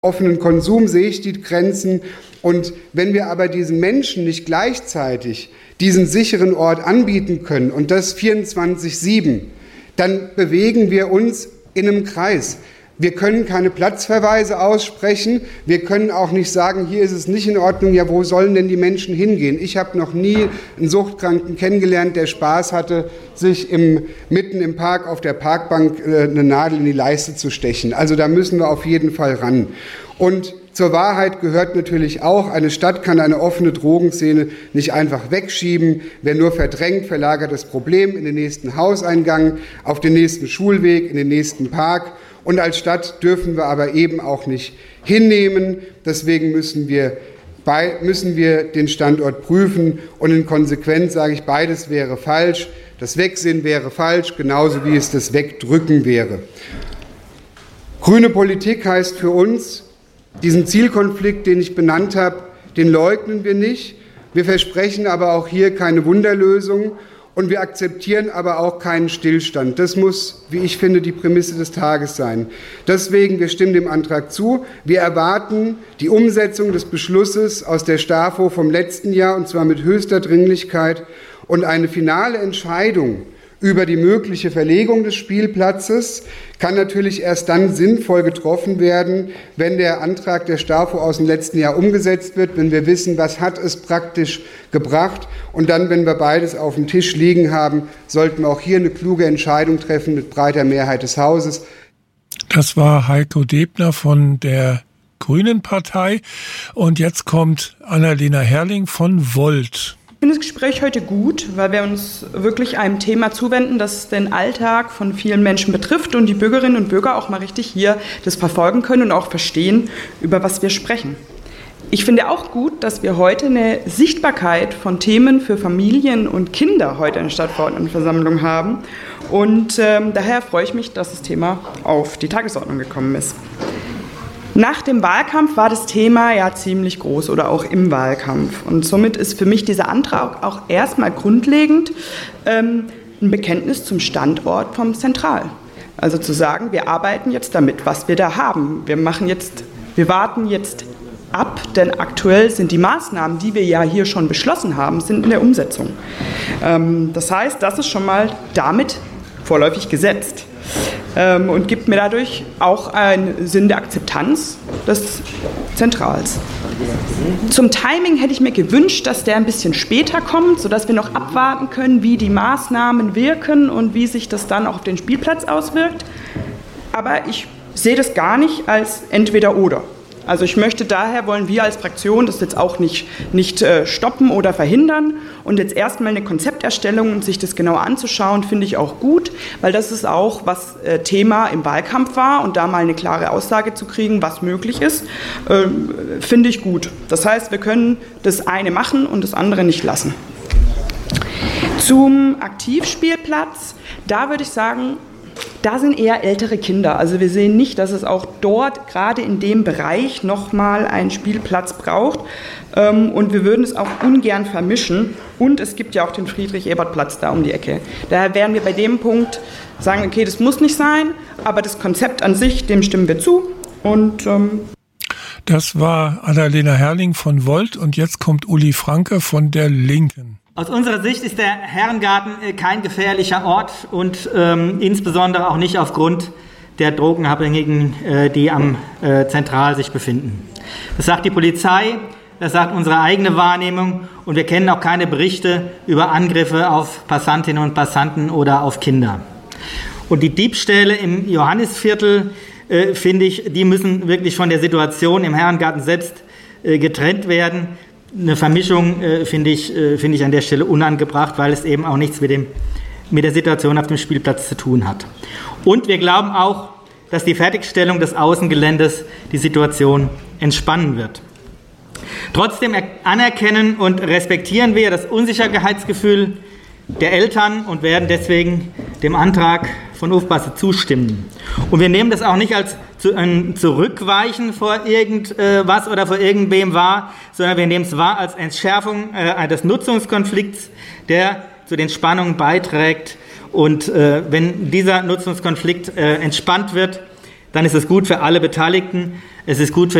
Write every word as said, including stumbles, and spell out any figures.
offenen Konsum sehe ich die Grenzen. Und wenn wir aber diesen Menschen nicht gleichzeitig diesen sicheren Ort anbieten können und das vierundzwanzig sieben, dann bewegen wir uns in einem Kreis. Wir können keine Platzverweise aussprechen. Wir können auch nicht sagen, hier ist es nicht in Ordnung. Ja, wo sollen denn die Menschen hingehen? Ich habe noch nie einen Suchtkranken kennengelernt, der Spaß hatte, sich im, mitten im Park auf der Parkbank äh, eine Nadel in die Leiste zu stechen. Also da müssen wir auf jeden Fall ran. Und zur Wahrheit gehört natürlich auch, eine Stadt kann eine offene Drogenszene nicht einfach wegschieben. Wer nur verdrängt, verlagert das Problem in den nächsten Hauseingang, auf den nächsten Schulweg, in den nächsten Park. Und als Stadt dürfen wir aber eben auch nicht hinnehmen. Deswegen müssen wir, bei, müssen wir den Standort prüfen. Und in Konsequenz sage ich, beides wäre falsch. Das Wegsehen wäre falsch, genauso wie es das Wegdrücken wäre. Grüne Politik heißt für uns, diesen Zielkonflikt, den ich benannt habe, den leugnen wir nicht. Wir versprechen aber auch hier keine Wunderlösung. Und wir akzeptieren aber auch keinen Stillstand. Das muss, wie ich finde, die Prämisse des Tages sein. Deswegen, wir stimmen dem Antrag zu. Wir erwarten die Umsetzung des Beschlusses aus der STAFO vom letzten Jahr, und zwar mit höchster Dringlichkeit. Und eine finale Entscheidung über die mögliche Verlegung des Spielplatzes kann natürlich erst dann sinnvoll getroffen werden, wenn der Antrag der STAFO aus dem letzten Jahr umgesetzt wird, wenn wir wissen, was hat es praktisch gebracht. Und dann, wenn wir beides auf dem Tisch liegen haben, sollten wir auch hier eine kluge Entscheidung treffen mit breiter Mehrheit des Hauses. Das war Heiko Debner von der Grünen Partei. Und jetzt kommt Annalena Herrling von Volt. Ich finde das Gespräch heute gut, weil wir uns wirklich einem Thema zuwenden, das den Alltag von vielen Menschen betrifft und die Bürgerinnen und Bürger auch mal richtig hier das verfolgen können und auch verstehen, über was wir sprechen. Ich finde auch gut, dass wir heute eine Sichtbarkeit von Themen für Familien und Kinder heute in der Stadtverordnetenversammlung haben. Und ähm, daher freue ich mich, dass das Thema auf die Tagesordnung gekommen ist. Nach dem Wahlkampf war das Thema ja ziemlich groß oder auch im Wahlkampf. Und somit ist für mich dieser Antrag auch erstmal grundlegend ähm, ein Bekenntnis zum Standort vom Zentral. Also zu sagen, wir arbeiten jetzt damit, was wir da haben. Wir machen jetzt, wir warten jetzt ab, denn aktuell sind die Maßnahmen, die wir ja hier schon beschlossen haben, sind in der Umsetzung. Ähm, das heißt, das ist schon mal damit vorläufig gesetzt. Ähm, und gibt mir dadurch auch einen Sinn der Akzeptanz des Zentrals. Zum Timing hätte ich mir gewünscht, dass der ein bisschen später kommt, sodass wir noch abwarten können, wie die Maßnahmen wirken und wie sich das dann auch auf den Spielplatz auswirkt. Aber ich sehe das gar nicht als entweder oder. Also ich möchte daher, wollen wir als Fraktion das jetzt auch nicht, nicht äh, stoppen oder verhindern und jetzt erstmal eine Konzepterstellung und sich das genau anzuschauen, finde ich auch gut, weil das ist auch, was äh, Thema im Wahlkampf war und da mal eine klare Aussage zu kriegen, was möglich ist, äh, finde ich gut. Das heißt, wir können das eine machen und das andere nicht lassen. Zum Aktivspielplatz, da würde ich sagen, da sind eher ältere Kinder. Also wir sehen nicht, dass es auch dort, gerade in dem Bereich, nochmal einen Spielplatz braucht. Und wir würden es auch ungern vermischen. Und es gibt ja auch den Friedrich-Ebert-Platz da um die Ecke. Daher werden wir bei dem Punkt sagen, okay, das muss nicht sein, aber das Konzept an sich, dem stimmen wir zu. Und ähm das war Annalena Herrling von Volt und jetzt kommt Uli Franke von der Linken. Aus unserer Sicht ist der Herrengarten kein gefährlicher Ort und ähm, insbesondere auch nicht aufgrund der Drogenabhängigen, äh, die am äh, Zentral sich befinden. Das sagt die Polizei, das sagt unsere eigene Wahrnehmung und wir kennen auch keine Berichte über Angriffe auf Passantinnen und Passanten oder auf Kinder. Und die Diebstähle im Johannisviertel, äh, finde ich, die müssen wirklich von der Situation im Herrengarten selbst äh, getrennt werden. Eine Vermischung äh, finde ich, äh, finde ich an der Stelle unangebracht, weil es eben auch nichts mit, dem, mit der Situation auf dem Spielplatz zu tun hat. Und wir glauben auch, dass die Fertigstellung des Außengeländes die Situation entspannen wird. Trotzdem anerkennen und respektieren wir das Unsicherheitsgefühl der Eltern und werden deswegen dem Antrag von Ufbasse zustimmen. Und wir nehmen das auch nicht als zu, ein Zurückweichen vor irgendwas oder vor irgendwem wahr, sondern wir nehmen es wahr als Entschärfung äh, des Nutzungskonflikts, der zu den Spannungen beiträgt. Und äh, wenn dieser Nutzungskonflikt äh, entspannt wird, dann ist es gut für alle Beteiligten. Es ist gut für